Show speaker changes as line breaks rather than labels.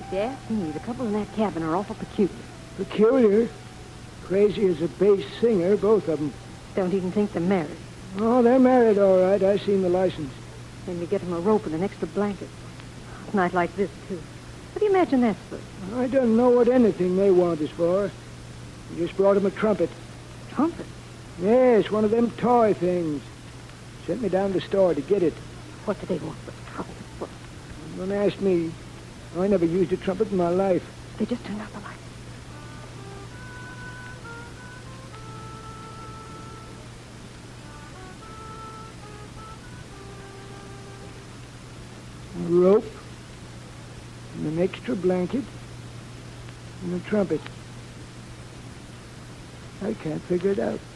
If you ask me, the couple in that cabin are awful peculiar.
Peculiar? Crazy as a bass singer, both of them.
Don't even think they're married.
Oh, they're married, all right. I seen the license.
Then you get them a rope and an extra blanket. A night like this, too. What do you imagine that's for?
I don't know what anything they want is for. I just brought them a trumpet.
Trumpet?
Yes, one of them toy things. Sent me down to the store to get it.
What do they want with a trumpet for?
Don't ask me. I never used a trumpet in my life.
They just turned out the light.
A rope, and an extra blanket, and a trumpet. I can't figure it out.